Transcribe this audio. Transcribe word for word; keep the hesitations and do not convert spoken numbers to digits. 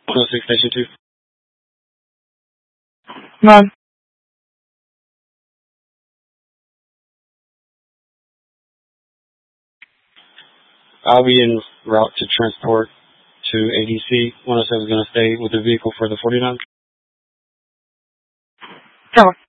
one oh six Station two. None. I'll be en route to transport to A D C. one oh seven is going to stay with the vehicle for the forty-nine. Go.